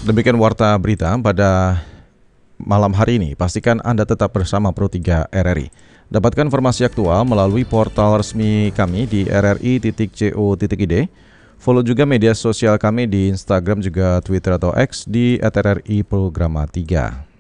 Demikian warta berita pada malam hari ini. Pastikan Anda tetap bersama Pro3 RRI. Dapatkan informasi aktual melalui portal resmi kami di rri.co.id. Follow juga media sosial kami di Instagram juga Twitter atau X di @RRI Programa 3.